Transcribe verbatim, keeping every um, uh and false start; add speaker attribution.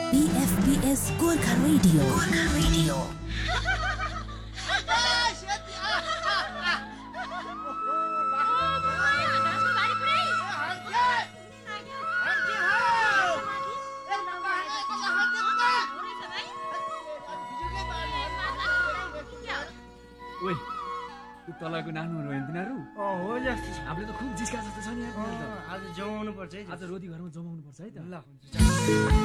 Speaker 1: बीएफबीएस Gorkha radio Gorkha radio
Speaker 2: ओइ त्यो तलको नाच्नुहरू होइन तिनीहरू
Speaker 3: हो जस्तो छ।
Speaker 2: हामीले त खुब जिस्का जस्तो छ नि यार तिनीहरू त।
Speaker 3: आज जमाउनु पर्छ है।
Speaker 2: आज रोटी घरमा जमाउनु पर्छ है त।
Speaker 3: ल हुन्छ।